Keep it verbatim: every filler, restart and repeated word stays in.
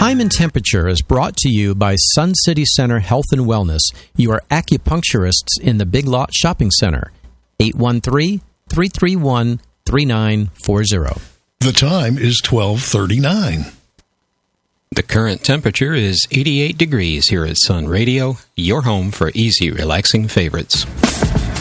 Time and Temperature is brought to you by Sun City Center Health and Wellness, your acupuncturists in the Big Lot Shopping Center. eight one three, three three one, three nine four zero. The time is twelve thirty-nine. The current temperature is eighty-eight degrees here at Sun Radio, your home for easy, relaxing favorites.